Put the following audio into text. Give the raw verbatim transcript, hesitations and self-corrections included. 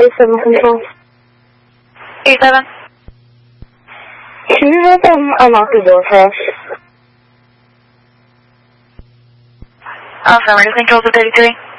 eight seven control. eight seven. Can you help them unlock the door for us? Affirmative, control to thirty-three.